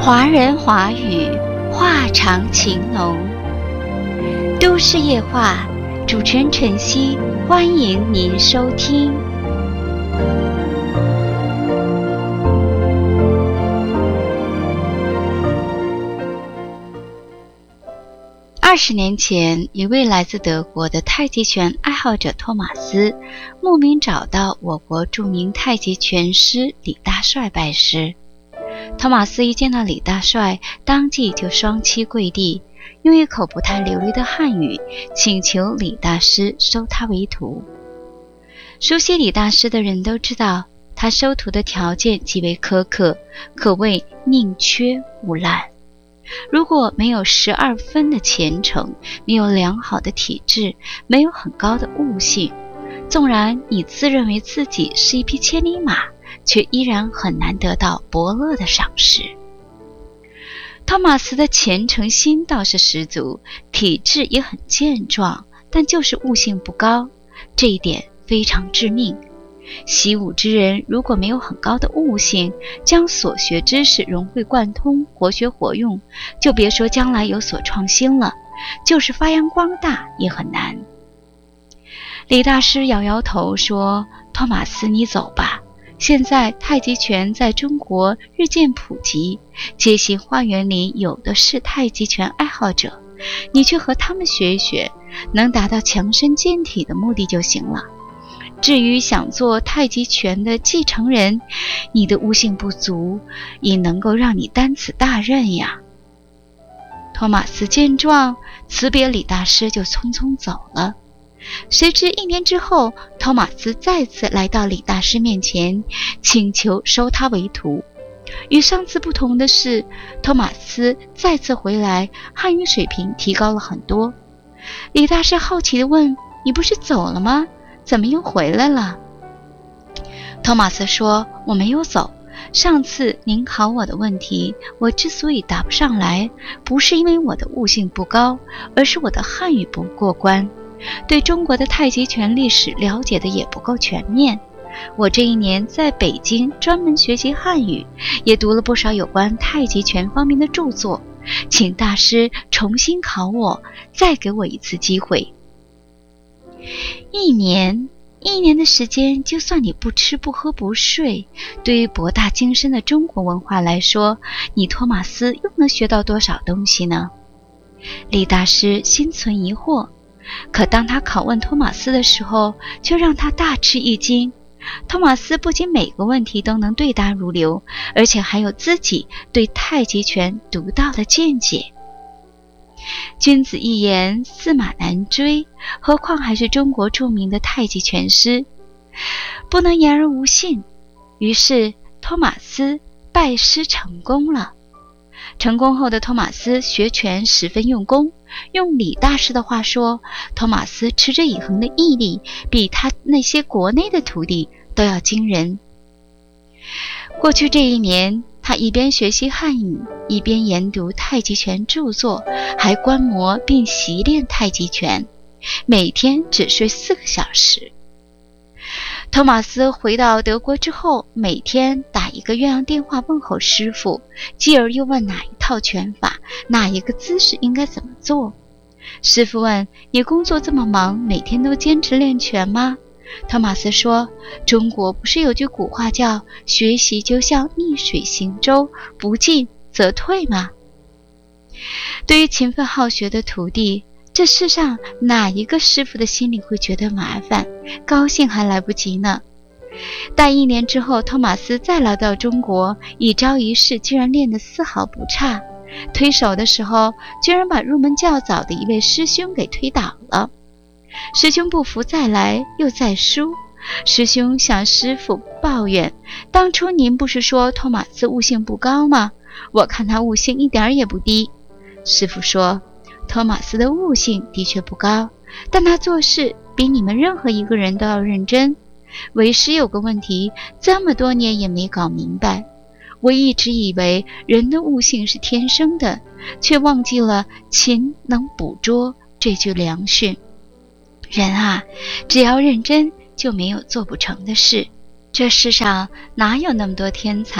华人华语，话长情浓。都市夜话，主持人晨曦，欢迎您收听。20年前，一位来自德国的太极拳爱好者托马斯，慕名找到我国著名太极拳师李大帅拜师。托马斯一见到李大帅，当即就双膝跪地，用一口不太流利的汉语请求李大师收他为徒。熟悉李大师的人都知道，他收徒的条件极为苛刻，可谓宁缺毋滥。如果没有12分的虔诚，没有良好的体质，没有很高的悟性，纵然你自认为自己是一匹千里马，却依然很难得到伯乐的赏识。托马斯的虔诚心倒是十足，体质也很健壮，但就是悟性不高，这一点非常致命。习武之人如果没有很高的悟性，将所学知识融会贯通，活学活用，就别说将来有所创新了，就是发扬光大也很难。李大师摇摇头说，托马斯，你走吧，现在太极拳在中国日渐普及，街心花园里有的是太极拳爱好者，你去和他们学一学，能达到强身健体的目的就行了。至于想做太极拳的继承人，你的悟性不足，也能够让你担此大任呀。托马斯见状，辞别李大师就匆匆走了。谁知1年之后，托马斯再次来到李大师面前，请求收他为徒。与上次不同的是，托马斯再次回来，汉语水平提高了很多。李大师好奇地问，你不是走了吗？怎么又回来了？托马斯说，我没有走，上次您考我的问题，我之所以答不上来，不是因为我的悟性不高，而是我的汉语不过关，对中国的太极拳历史了解的也不够全面。我这1年在北京专门学习汉语，也读了不少有关太极拳方面的著作，请大师重新考我，再给我一次机会。1年的时间，就算你不吃不喝不睡，对于博大精深的中国文化来说，你托马斯又能学到多少东西呢？李大师心存疑惑，可当他拷问托马斯的时候，却让他大吃一惊。托马斯不仅每个问题都能对答如流，而且还有自己对太极拳独到的见解。君子一言，驷马难追，何况还是中国著名的太极拳师，不能言而无信。于是托马斯拜师成功了。成功后的托马斯学拳十分用功，用李大师的话说，托马斯持之以恒的毅力比他那些国内的徒弟都要惊人。过去这1年，他一边学习汉语，一边研读太极拳著作，还观摩并习练太极拳，每天只睡4个小时。托马斯回到德国之后，每天打1个鸳鸯电话问候师傅，继而又问哪一套拳法，哪一个姿势应该怎么做。师傅问，你工作这么忙，每天都坚持练拳吗？托马斯说，中国不是有句古话叫学习就像逆水行舟，不进则退吗？对于勤奋好学的徒弟，这世上哪一个师傅的心里会觉得麻烦，高兴还来不及呢。但1年之后，托马斯再来到中国，一招一式居然练得丝毫不差，推手的时候居然把入门较早的一位师兄给推倒了。师兄不服再来，又再输。师兄向师傅抱怨，当初您不是说托马斯悟性不高吗？我看他悟性一点也不低。师傅说，托马斯的悟性的确不高，但他做事比你们任何一个人都要认真。为师有个问题，这么多年也没搞明白。我一直以为人的悟性是天生的，却忘记了勤能捕捉这句良训。人啊，只要认真，就没有做不成的事。这世上哪有那么多天才？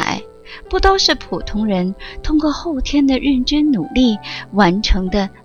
不都是普通人通过后天的认真努力完成的